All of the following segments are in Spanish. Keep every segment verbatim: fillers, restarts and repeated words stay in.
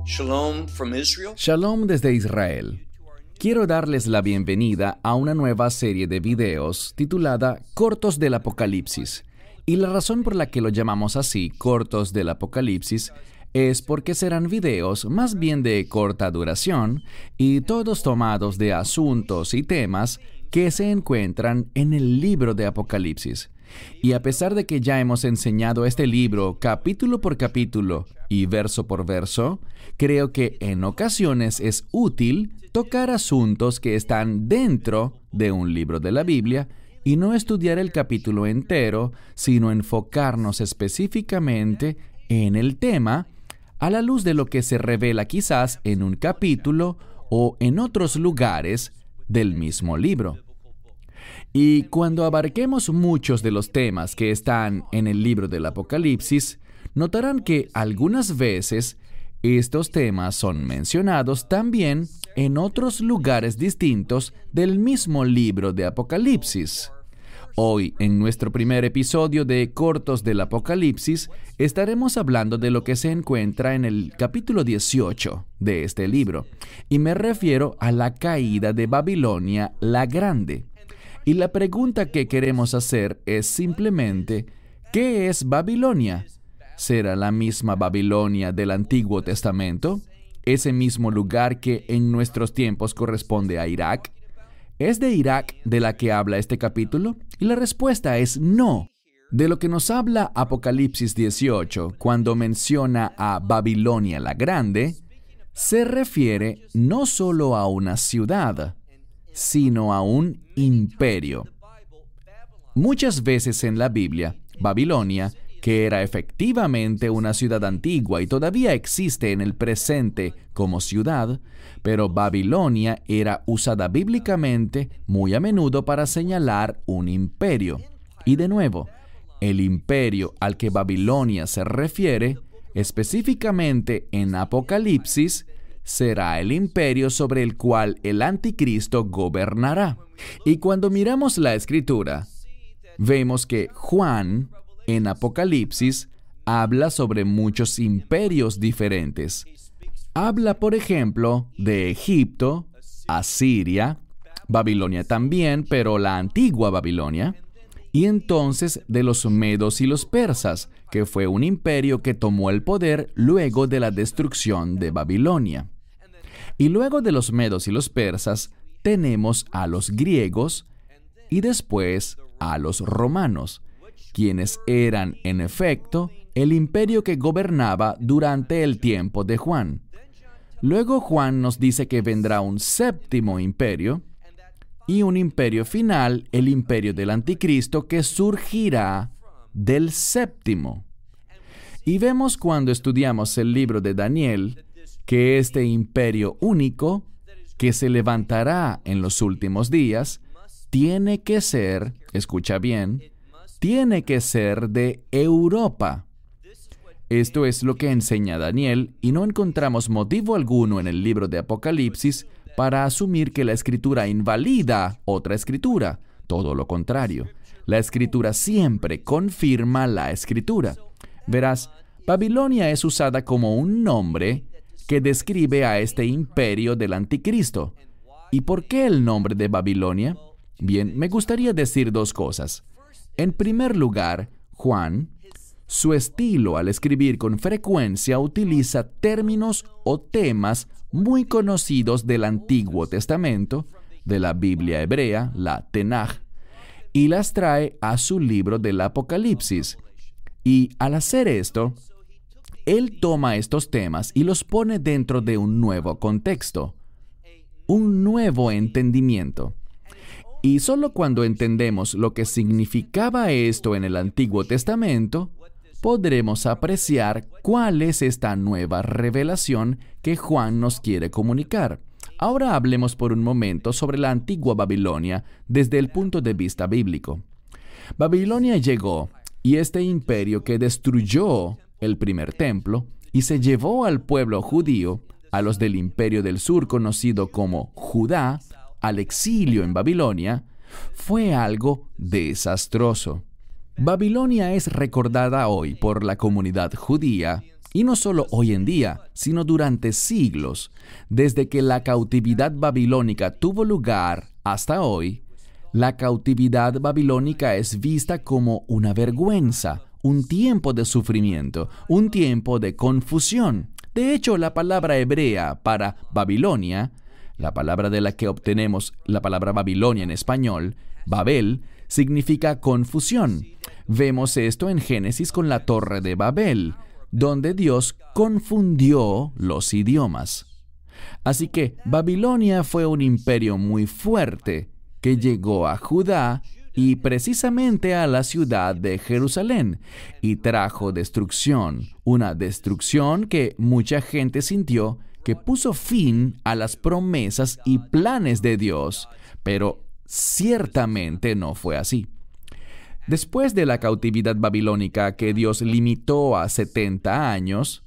Shalom from Israel. Shalom desde Israel. Quiero darles la bienvenida a una nueva serie de videos titulada Cortos del Apocalipsis. Y la razón por la que lo llamamos así, Cortos del Apocalipsis, es porque serán videos más bien de corta duración y todos tomados de asuntos y temas que se encuentran en el libro de Apocalipsis. Y a pesar de que ya hemos enseñado este libro capítulo por capítulo y verso por verso, creo que en ocasiones es útil tocar asuntos que están dentro de un libro de la Biblia y no estudiar el capítulo entero, sino enfocarnos específicamente en el tema a la luz de lo que se revela quizás en un capítulo o en otros lugares del mismo libro. Y cuando abarquemos muchos de los temas que están en el libro del Apocalipsis, notarán que algunas veces estos temas son mencionados también en otros lugares distintos del mismo libro de Apocalipsis. Hoy, en nuestro primer episodio de Cortos del Apocalipsis, estaremos hablando de lo que se encuentra en el capítulo dieciocho de este libro, y me refiero a la caída de Babilonia la Grande. Y la pregunta que queremos hacer es simplemente, ¿qué es Babilonia? ¿Será la misma Babilonia del Antiguo Testamento? ¿Ese mismo lugar que en nuestros tiempos corresponde a Irak? ¿Es de Irak de la que habla este capítulo? Y la respuesta es no. De lo que nos habla Apocalipsis dieciocho cuando menciona a Babilonia la Grande, se refiere no solo a una ciudad, sino a un imperio. Muchas veces en la Biblia, Babilonia, que era efectivamente una ciudad antigua y todavía existe en el presente como ciudad, pero Babilonia era usada bíblicamente muy a menudo para señalar un imperio. Y de nuevo, el imperio al que Babilonia se refiere, específicamente en Apocalipsis, será el imperio sobre el cual el anticristo gobernará. Y cuando miramos la Escritura, vemos que Juan, en Apocalipsis, habla sobre muchos imperios diferentes. Habla, por ejemplo, de Egipto, Asiria, Babilonia también, pero la antigua Babilonia, y entonces de los medos y los persas, que fue un imperio que tomó el poder luego de la destrucción de Babilonia. Y luego de los medos y los persas, tenemos a los griegos y después a los romanos, quienes eran, en efecto, el imperio que gobernaba durante el tiempo de Juan. Luego Juan nos dice que vendrá un séptimo imperio, y un imperio final, el imperio del anticristo, que surgirá del séptimo. Y vemos cuando estudiamos el libro de Daniel, que este imperio único, que se levantará en los últimos días, tiene que ser, escucha bien, tiene que ser de Europa. Esto es lo que enseña Daniel, y no encontramos motivo alguno en el libro de Apocalipsis para asumir que la Escritura invalida otra Escritura. Todo lo contrario. La Escritura siempre confirma la Escritura. Verás, Babilonia es usada como un nombre que describe a este imperio del anticristo. ¿Y por qué el nombre de Babilonia? Bien, me gustaría decir dos cosas. En primer lugar, Juan, su estilo al escribir con frecuencia utiliza términos o temas muy conocidos del Antiguo Testamento, de la Biblia hebrea, la Tenaj, y las trae a su libro del Apocalipsis. Y al hacer esto, él toma estos temas y los pone dentro de un nuevo contexto, un nuevo entendimiento. Y solo cuando entendemos lo que significaba esto en el Antiguo Testamento, podremos apreciar cuál es esta nueva revelación que Juan nos quiere comunicar. Ahora hablemos por un momento sobre la antigua Babilonia desde el punto de vista bíblico. Babilonia llegó, y este imperio que destruyó el primer templo y se llevó al pueblo judío, a los del imperio del sur conocido como Judá, al exilio en Babilonia, fue algo desastroso. Babilonia es recordada hoy por la comunidad judía Y no solo hoy en día, sino durante siglos, desde que la cautividad babilónica tuvo lugar hasta hoy. La cautividad babilónica es vista como una vergüenza, un tiempo de sufrimiento, un tiempo de confusión. De hecho, la palabra hebrea para Babilonia, la palabra de la que obtenemos la palabra Babilonia en español, Babel, significa confusión. Vemos esto en Génesis con la Torre de Babel, donde Dios confundió los idiomas. Así que Babilonia fue un imperio muy fuerte que llegó a Judá y precisamente a la ciudad de Jerusalén y trajo destrucción, una destrucción que mucha gente sintió que puso fin a las promesas y planes de Dios, pero ciertamente no fue así. Después de la cautividad babilónica que Dios limitó a setenta años,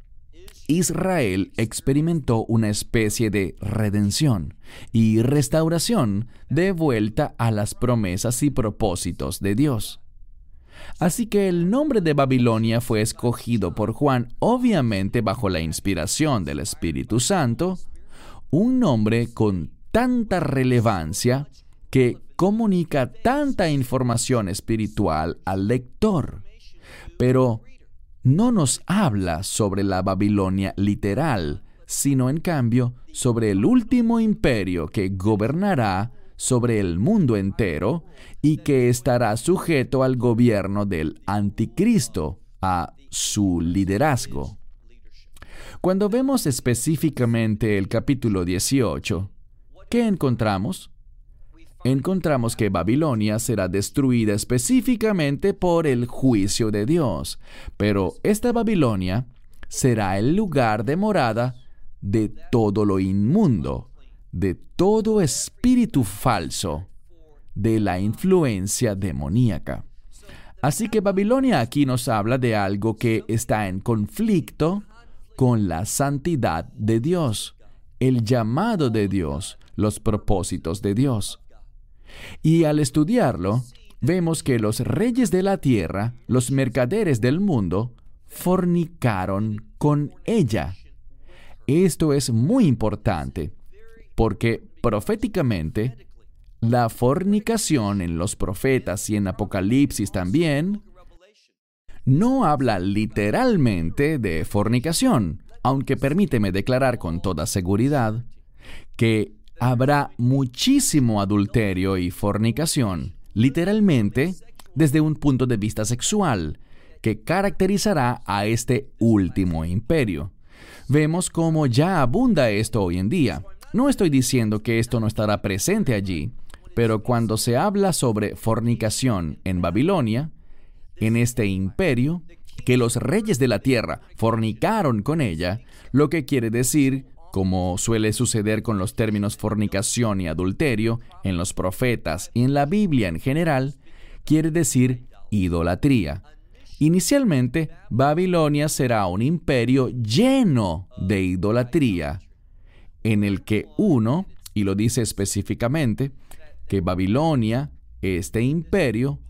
Israel experimentó una especie de redención y restauración de vuelta a las promesas y propósitos de Dios. Así que el nombre de Babilonia fue escogido por Juan, obviamente bajo la inspiración del Espíritu Santo, un nombre con tanta relevancia que comunica tanta información espiritual al lector, pero no nos habla sobre la Babilonia literal, sino en cambio sobre el último imperio que gobernará sobre el mundo entero y que estará sujeto al gobierno del Anticristo, a su liderazgo. Cuando vemos específicamente el capítulo dieciocho, ¿qué encontramos? Encontramos que Babilonia será destruida específicamente por el juicio de Dios, pero esta Babilonia será el lugar de morada de todo lo inmundo, de todo espíritu falso, de la influencia demoníaca. Así que Babilonia aquí nos habla de algo que está en conflicto con la santidad de Dios, el llamado de Dios, los propósitos de Dios. Y al estudiarlo, vemos que los reyes de la tierra, los mercaderes del mundo, fornicaron con ella. Esto es muy importante, porque proféticamente, la fornicación en los profetas y en Apocalipsis también, no habla literalmente de fornicación, aunque permíteme declarar con toda seguridad que habrá muchísimo adulterio y fornicación, literalmente, desde un punto de vista sexual, que caracterizará a este último imperio. Vemos cómo ya abunda esto hoy en día. No estoy diciendo que esto no estará presente allí, pero cuando se habla sobre fornicación en Babilonia, en este imperio, que los reyes de la tierra fornicaron con ella, lo que quiere decir, como suele suceder con los términos fornicación y adulterio en los profetas y en la Biblia en general, quiere decir idolatría. Inicialmente, Babilonia será un imperio lleno de idolatría, en el que uno, y lo dice específicamente, que Babilonia, este imperio,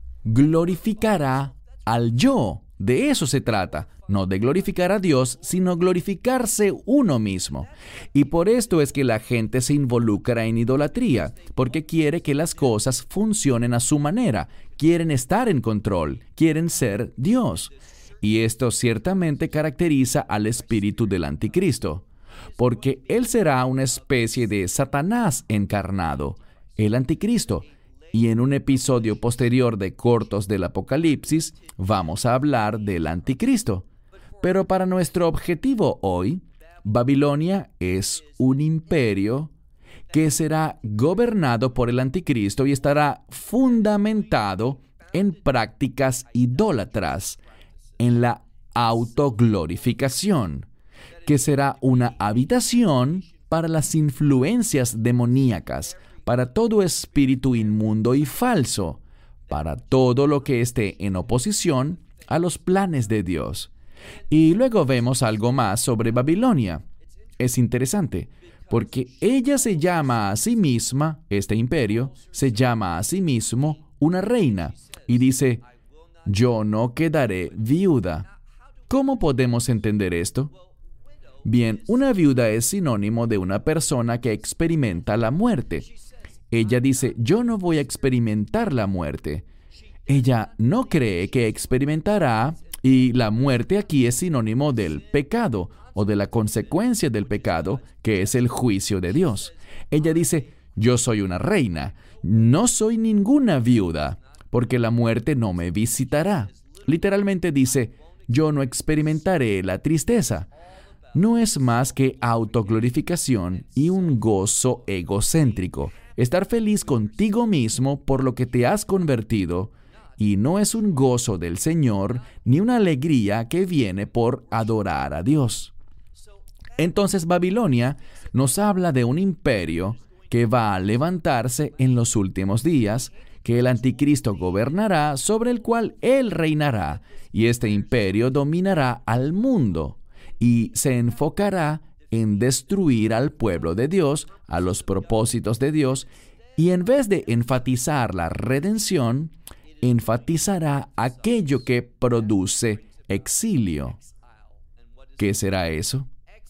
glorificará al yo. De eso se trata, no de glorificar a Dios, sino glorificarse uno mismo. Y por esto es que la gente se involucra en idolatría, porque quiere que las cosas funcionen a su manera, quieren estar en control, quieren ser Dios. Y esto ciertamente caracteriza al espíritu del Anticristo, porque él será una especie de Satanás encarnado, el Anticristo. Y en un episodio posterior de Cortos del Apocalipsis, vamos a hablar del Anticristo. Pero para nuestro objetivo hoy, Babilonia es un imperio que será gobernado por el Anticristo y estará fundamentado en prácticas idólatras, en la autoglorificación, que será una habitación para las influencias demoníacas, para todo espíritu inmundo y falso, para todo lo que esté en oposición a los planes de Dios. Y luego vemos algo más sobre Babilonia. Es interesante, porque ella se llama a sí misma, este imperio, se llama a sí mismo una reina, y dice, yo no quedaré viuda. ¿Cómo podemos entender esto? Bien, una viuda es sinónimo de una persona que experimenta la muerte. Ella dice, yo no voy a experimentar la muerte. Ella no cree que experimentará, y la muerte aquí es sinónimo del pecado o de la consecuencia del pecado, que es el juicio de Dios. Ella dice, yo soy una reina, no soy ninguna viuda, porque la muerte no me visitará. Literalmente dice, yo no experimentaré la tristeza. No es más que autoglorificación y un gozo egocéntrico. Estar feliz contigo mismo por lo que te has convertido, y no es un gozo del Señor ni una alegría que viene por adorar a Dios. Entonces Babilonia nos habla de un imperio que va a levantarse en los últimos días, que el anticristo gobernará, sobre el cual él reinará, y este imperio dominará al mundo y se enfocará en destruir al pueblo de Dios, a los propósitos de Dios, y en vez de enfatizar la redención, enfatizará aquello que produce exilio. ¿Qué será eso?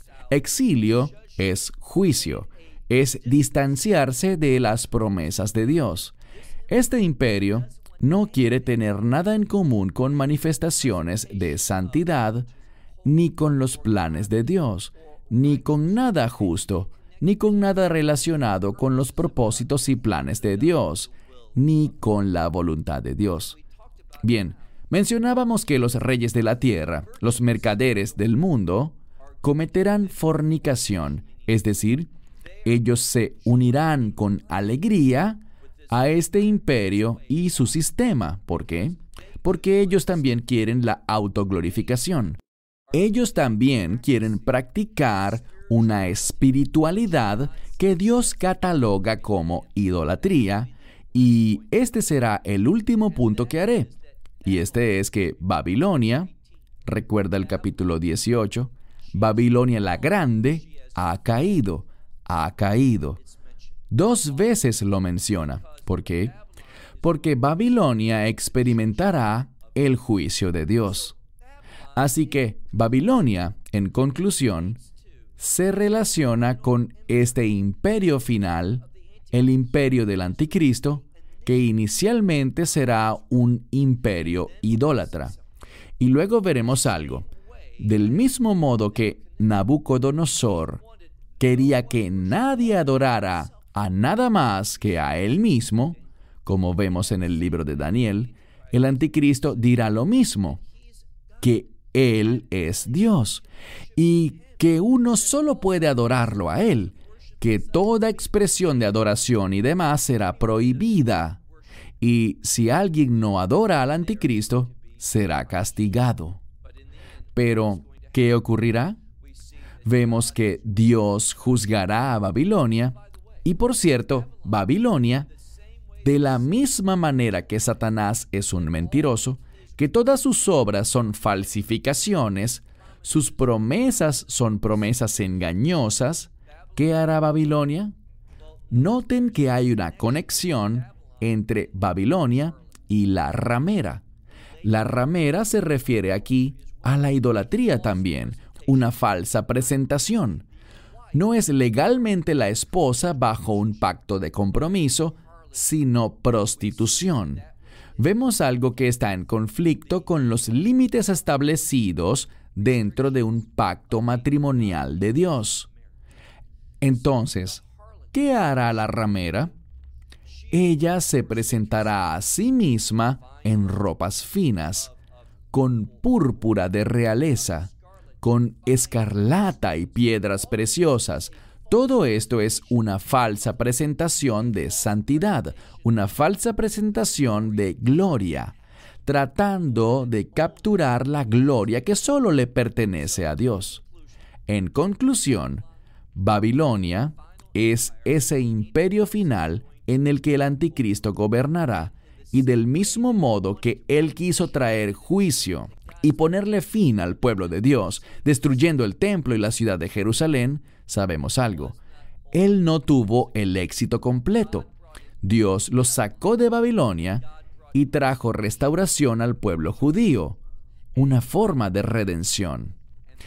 Exilio es juicio, es distanciarse de las promesas de Dios. Este imperio no quiere tener nada en común con manifestaciones de santidad, ni con los planes de Dios, ni con nada justo, ni con nada relacionado con los propósitos y planes de Dios, ni con la voluntad de Dios. Bien, mencionábamos que los reyes de la tierra, los mercaderes del mundo, cometerán fornicación, es decir, ellos se unirán con alegría a este imperio y su sistema. ¿Por qué? Porque ellos también quieren la autoglorificación. Ellos también quieren practicar una espiritualidad que Dios cataloga como idolatría, y este será el último punto que haré. Y este es que Babilonia, recuerda el capítulo dieciocho, Babilonia la Grande ha caído, ha caído. Dos veces lo menciona. ¿Por qué? Porque Babilonia experimentará el juicio de Dios. Así que Babilonia, en conclusión, se relaciona con este imperio final, el imperio del anticristo, que inicialmente será un imperio idólatra. Y luego veremos algo. Del mismo modo que Nabucodonosor quería que nadie adorara a nada más que a él mismo, como vemos en el libro de Daniel, el anticristo dirá lo mismo, que él es Dios y que uno solo puede adorarlo a él, que toda expresión de adoración y demás será prohibida, y si alguien no adora al anticristo, será castigado. Pero, ¿qué ocurrirá? Vemos que Dios juzgará a Babilonia, y por cierto, Babilonia, de la misma manera que Satanás es un mentiroso, que todas sus obras son falsificaciones, sus promesas son promesas engañosas, ¿qué hará Babilonia? Noten que hay una conexión entre Babilonia y la ramera. La ramera se refiere aquí a la idolatría también, una falsa presentación. No es legalmente la esposa bajo un pacto de compromiso, sino prostitución. Vemos algo que está en conflicto con los límites establecidos dentro de un pacto matrimonial de Dios. Entonces, ¿qué hará la ramera? Ella se presentará a sí misma en ropas finas, con púrpura de realeza, con escarlata y piedras preciosas. Todo esto es una falsa presentación de santidad, una falsa presentación de gloria, tratando de capturar la gloria que solo le pertenece a Dios. En conclusión, Babilonia es ese imperio final en el que el anticristo gobernará, y del mismo modo que él quiso traer juicio y ponerle fin al pueblo de Dios, destruyendo el templo y la ciudad de Jerusalén, sabemos algo. Él no tuvo el éxito completo. Dios los sacó de Babilonia y trajo restauración al pueblo judío, una forma de redención.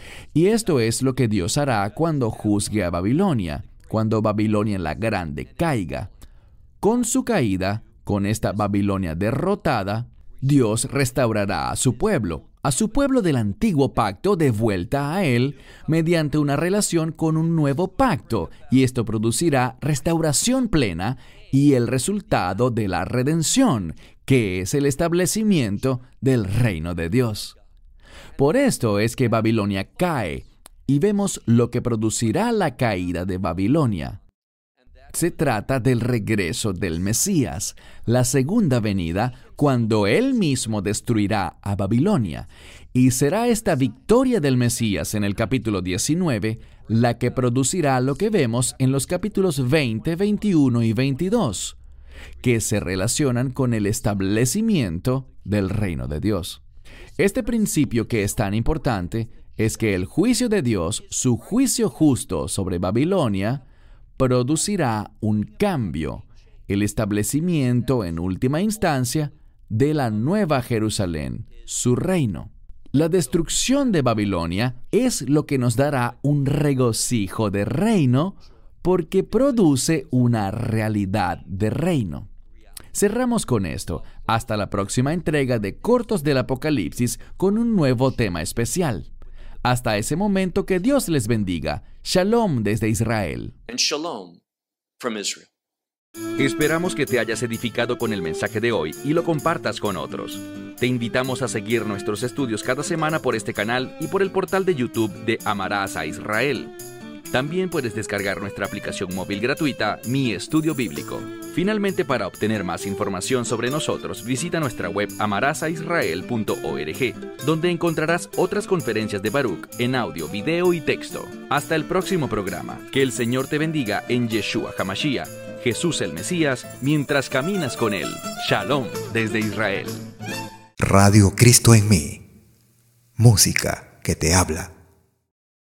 Y esto es lo que Dios hará cuando juzgue a Babilonia, cuando Babilonia la Grande caiga. Con su caída, con esta Babilonia derrotada, Dios restaurará a su pueblo, a su pueblo del antiguo pacto de vuelta a Él, mediante una relación con un nuevo pacto, y esto producirá restauración plena y el resultado de la redención, que es el establecimiento del reino de Dios. Por esto es que Babilonia cae, y vemos lo que producirá la caída de Babilonia. Se trata del regreso del Mesías, la segunda venida, cuando Él mismo destruirá a Babilonia. Y será esta victoria del Mesías en el capítulo diecinueve la que producirá lo que vemos en los capítulos veinte, veintiuno y veintidós, que se relacionan con el establecimiento del reino de Dios. Este principio que es tan importante es que el juicio de Dios, su juicio justo sobre Babilonia, producirá un cambio, el establecimiento en última instancia de la nueva Jerusalén, su reino. La destrucción de Babilonia es lo que nos dará un regocijo de reino porque produce una realidad de reino. Cerramos con esto. Hasta la próxima entrega de Cortos del Apocalipsis con un nuevo tema especial. Hasta ese momento, que Dios les bendiga. Shalom desde Israel. And shalom from Israel. Esperamos que te hayas edificado con el mensaje de hoy y lo compartas con otros. Te invitamos a seguir nuestros estudios cada semana por este canal y por el portal de YouTube de Amarás a Israel. También puedes descargar nuestra aplicación móvil gratuita, Mi Estudio Bíblico. Finalmente, para obtener más información sobre nosotros, visita nuestra web amarás a israel punto org, donde encontrarás otras conferencias de Baruch en audio, video y texto. Hasta el próximo programa. Que el Señor te bendiga en Yeshua HaMashiach, Jesús el Mesías, mientras caminas con Él. Shalom desde Israel. Radio Cristo en mí. Música que te habla.